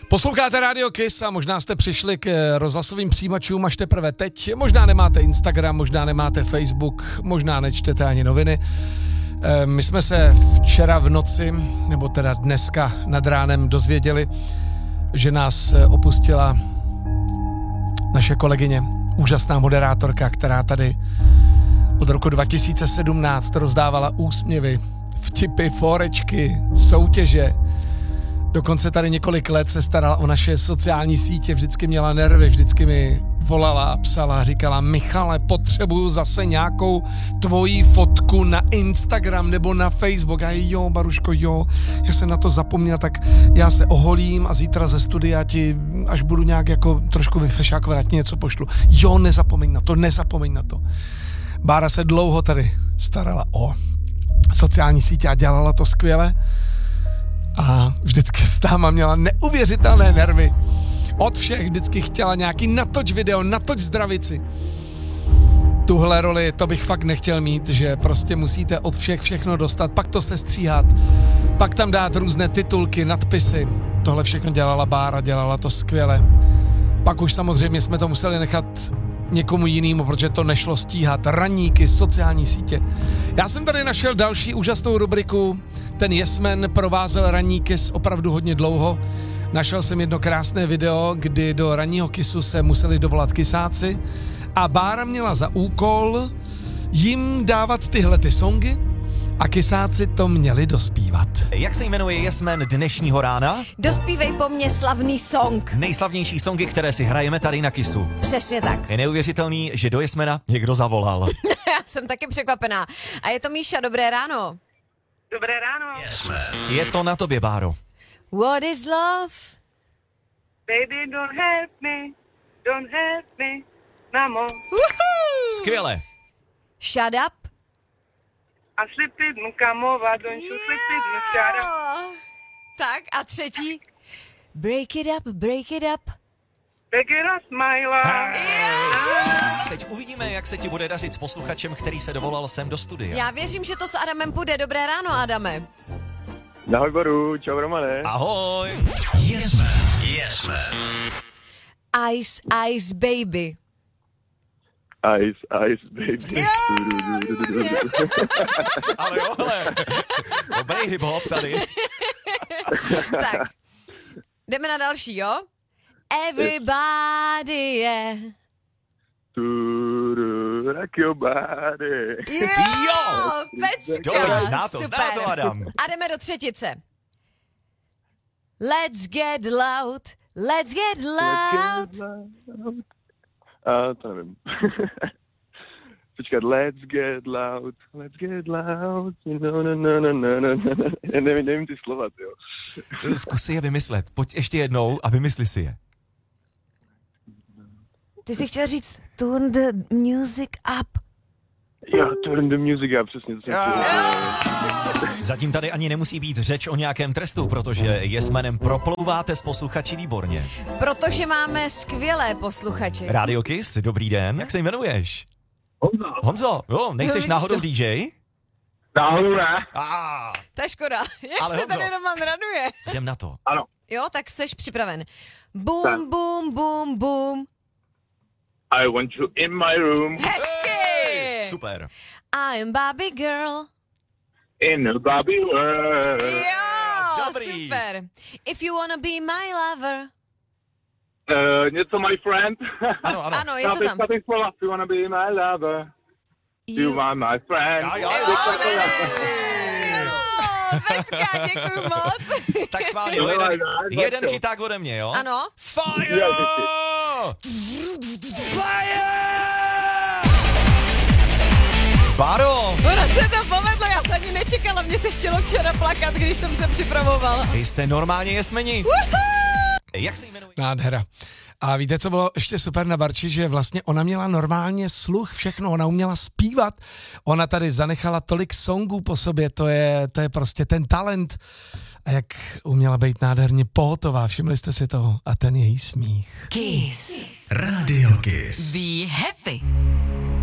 Posloucháte Radio Kiss a možná jste přišli k rozhlasovým přijímačům až teprve teď. Možná nemáte Instagram, možná nemáte Facebook, možná nečtete ani noviny. My jsme se včera v noci, nebo teda dneska nad ránem dozvěděli, že nás opustila naše kolegyně, úžasná moderátorka, která tady od roku 2017 rozdávala úsměvy, vtipy, fórečky, soutěže. Dokonce tady několik let se starala o naše sociální sítě, vždycky měla nervy, vždycky mi volala a psala, říkala: Michale, potřebuju zase nějakou tvoji fotku na Instagram nebo na Facebook. A jo, Baruško, jo, já jsem na to zapomněl, tak já se oholím a zítra ze studia ti, až budu nějak jako trošku vyfešákovat, ti něco pošlu. Jo, nezapomeň na to. Bára se dlouho tady starala o sociální sítě a dělala to skvěle. A vždycky s náma měla neuvěřitelné nervy. Od všech vždycky chtěla nějaký natoč video, natoč zdravici. Tuhle roli, to bych fakt nechtěl mít, že prostě musíte od všech všechno dostat, pak to sestříhat, pak tam dát různé titulky, nadpisy. Tohle všechno dělala Bára, dělala to skvěle. Pak už samozřejmě jsme to museli nechat někomu jinému, protože to nešlo stíhat. Raníky, sociální sítě. Já jsem tady našel další úžasnou rubriku. Ten Yes Man provázel Raníky opravdu hodně dlouho. Našel jsem jedno krásné video, kdy do ranního kisu se museli dovolat kisáci a Bára měla za úkol jim dávat tyhle ty songy a kisáci to měli dospívat. Jak se jmenuje Yes Man dnešního rána? Dospívej po mně slavný song. Nejslavnější songy, které si hrajeme tady na Kisu. Přesně tak. Je neuvěřitelný, že do Yes Mana někdo zavolal. Já jsem taky překvapená. A je to Míša, dobré ráno. Dobré ráno. Yes Man. Je to na tobě, Báro. What is love? Baby, don't help me, mamo. Skvěle. Shut up. A slip it, no come over, don't you slip it, no shut up. Tak a třetí. Break it up, break it up. Take it off, my love. Teď uvidíme, jak se ti bude dařit s posluchačem, který se dovolal sem do studia. Já věřím, že to s Adamem půjde. Dobré ráno, Adame. Ahoj Boru, čau Romane. Ahoj. Yes Man. Yes Man. Ice, ice, baby. Ice, ice, baby. Ale jo, ale. Dobrý hip-hop tady. Tak, jdeme na další, jo? Everybody, yeah. Rock your body. Jo! Pecka, Dobrý, zná to super. Adam. A jdeme do třetice. Let's get loud, let's get loud. A to nevím. Počkat, let's get loud. No. Nevím ty slova, jo. Zkus si je vymyslet. Pojď ještě jednou a vymysli si je. Ty jsi chtěl říct turn the music up. Jo, turn the music up, přesně to jsem chtěl. Zatím tady ani nemusí být řeč o nějakém trestu, protože Yes Manem proplouváte s posluchači výborně. Protože máme skvělé posluchače. Radio Kiss, dobrý den, jak se jmenuješ? Honzo, jo, nejseš vidíš náhodou to. DJ? Náhodou ne. To je škoda. Jak Ale se Honzo. tady Roman raduje. Jdem na to. Ano. Jo, tak jsi připraven. Boom, boom, boom, boom. I want you in my room. Hezky! Super. I'm Barbie girl. In a Barbie world. Jo, Dobrý. super. If you wanna be my lover. Něco my friend. Ano, ano. Ano, je to tam. Ty slova. If you wanna be my lover. You are my friend. Jo. Pecka, děkuju moc. Tak schválně, Jo, jeden chyták ode mě, jo? Ano. Fire! Fire! Báro! Ono se to povedlo, já to ani nečekala, mě se chtělo včera plakat, když jsem se připravovala. Vy jste normálně jesmeni. Jak se jmenuje? Nádhera. A víte, co bylo ještě super na Barči, že vlastně ona měla normálně sluch, všechno, ona uměla zpívat, ona tady zanechala tolik songů po sobě, to je prostě ten talent. A jak uměla být nádherně pohotová, všimli jste si toho? A ten její smích. Kiss. Radio Kiss. Be happy.